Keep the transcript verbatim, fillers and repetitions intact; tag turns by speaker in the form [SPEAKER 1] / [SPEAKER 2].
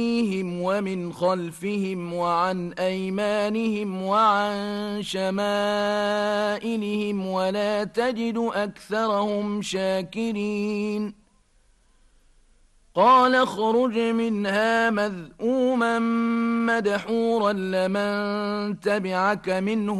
[SPEAKER 1] ومن خلفهم وعن أيمانهم وعن شمائلهم ولا تجد أكثرهم شاكرين قال اخرج منها مذءوما مدحورا لمن تبعك منهم